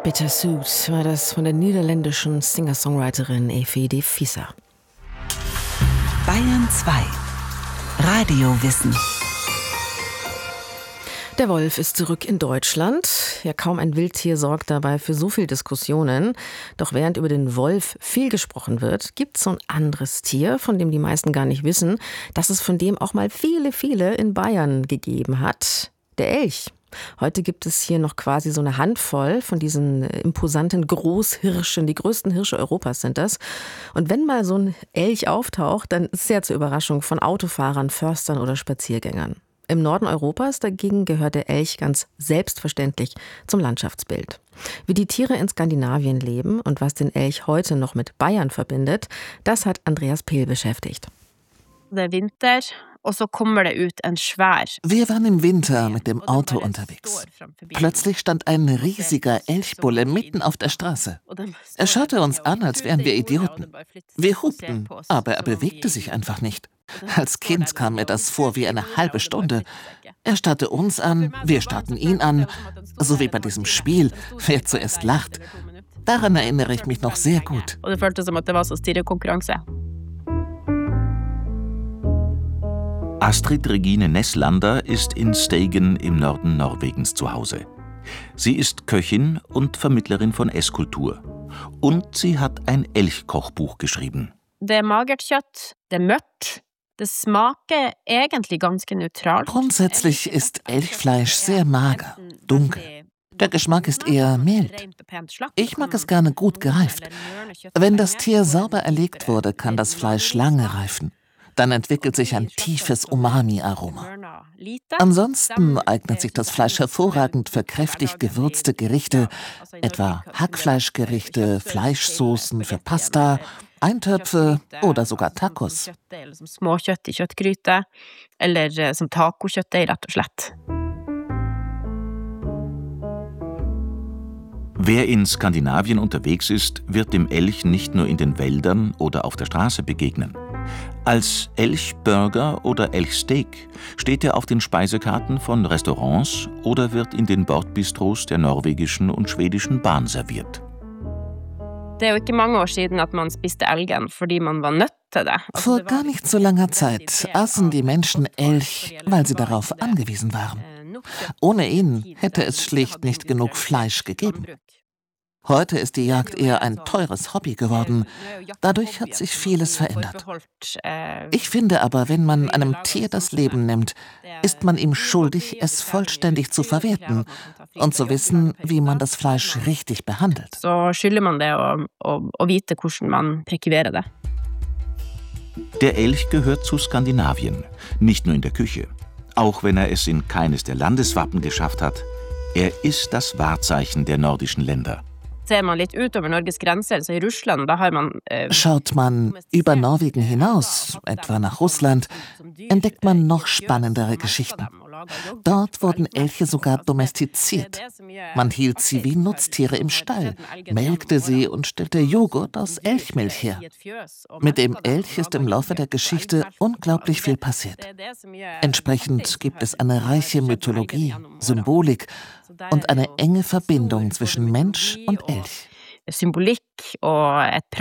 Bittersweet war das von der niederländischen Singer-Songwriterin Evi de Visser. Bayern 2 Radiowissen. Der Wolf ist zurück in Deutschland. Ja, kaum ein Wildtier sorgt dabei für so viel Diskussionen. Doch während über den Wolf viel gesprochen wird, gibt es so ein anderes Tier, von dem die meisten gar nicht wissen, dass es von dem auch mal viele in Bayern gegeben hat. Der Elch. Heute gibt es hier noch quasi so eine Handvoll von diesen imposanten Großhirschen. Die größten Hirsche Europas sind das. Und wenn mal so ein Elch auftaucht, dann ist es ja zur Überraschung von Autofahrern, Förstern oder Spaziergängern. Im Norden Europas dagegen gehört der Elch ganz selbstverständlich zum Landschaftsbild. Wie die Tiere in Skandinavien leben und was den Elch heute noch mit Bayern verbindet, das hat Andreas Pehl beschäftigt. Der Winter. Und so kommer det ut en svær. Wir waren im Winter mit dem Auto unterwegs. Plötzlich stand ein riesiger Elchbulle mitten auf der Straße. Er schaute uns an, als wären wir Idioten. Wir hupten, aber er bewegte sich einfach nicht. Als Kind kam mir das vor wie eine halbe Stunde. Er starrte uns an, wir starrten ihn an. So wie bei diesem Spiel, wer zuerst lacht. Daran erinnere ich mich noch sehr gut. Und det føltes som at det var så stirrekonkurranse. Astrid Regine Nesslander ist in Steigen im Norden Norwegens zu Hause. Sie ist Köchin und Vermittlerin von Esskultur. Und sie hat ein Elchkochbuch geschrieben. Det er magert kjøtt, det er mørkt, det smaker egentlig ganske neutralt. Grundsätzlich ist Elchfleisch sehr mager, dunkel. Der Geschmack ist eher mild. Ich mag es gerne gut gereift. Wenn das Tier sauber erlegt wurde, kann das Fleisch lange reifen. Dann entwickelt sich ein tiefes Umami-Aroma. Ansonsten eignet sich das Fleisch hervorragend für kräftig gewürzte Gerichte, etwa Hackfleischgerichte, Fleischsoßen für Pasta, Eintöpfe oder sogar Tacos. Småkjøtt i kjøttgryte, eller som tacokjøttdeig, rett og slett. Wer in Skandinavien unterwegs ist, wird dem Elch nicht nur in den Wäldern oder auf der Straße begegnen. Als Elchburger oder Elchsteak steht er auf den Speisekarten von Restaurants oder wird in den Bordbistros der norwegischen und schwedischen Bahn serviert. Det er jo ikke mange år siden at man spiste elgen fordi man var nødt til det. Vor gar nicht so langer Zeit aßen die Menschen Elch, weil sie darauf angewiesen waren. Ohne ihn hätte es schlicht nicht genug Fleisch gegeben. Heute ist die Jagd eher ein teures Hobby geworden. Dadurch hat sich vieles verändert. Ich finde aber, wenn man einem Tier das Leben nimmt, ist man ihm schuldig, es vollständig zu verwerten und zu wissen, wie man das Fleisch richtig behandelt. Så skylder man det å vite hvordan man prekiverer det. Der Elch gehört zu Skandinavien, nicht nur in der Küche. Auch wenn er es in keines der Landeswappen geschafft hat, er ist das Wahrzeichen der nordischen Länder. Ser man litt utover Norges grenser, så i Russland, da har man Schaut man über Norwegen hinaus, etwa nach Russland, entdeckt man noch spannendere Geschichten. Dort wurden Elche sogar domestiziert. Man hielt sie wie Nutztiere im Stall, melkte sie und stellte Joghurt aus Elchmilch her. Mit dem Elch ist im Laufe der Geschichte unglaublich viel passiert. Entsprechend gibt es eine reiche Mythologie, Symbolik und eine enge Verbindung zwischen Mensch und Elch. Symbolikk og et